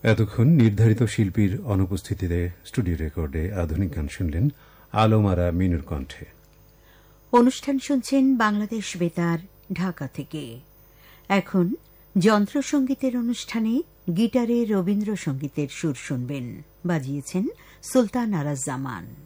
এতক্ষণ নির্ধারিত শিল্পীর অনুপস্থিতিতে স্টুডিও রেকর্ডে আধুনিক গান শুনলেন আলোমারা মিনুর কণ্ঠে। অনুষ্ঠান শুনছেন বাংলাদেশ বেতার ঢাকা থেকে। এখন যন্ত্রসঙ্গীতের অনুষ্ঠানে গিটারে রবীন্দ্রসঙ্গীতের সুর শুনবেন। বাজিয়েছেন সুলতান আরাজ্জামান।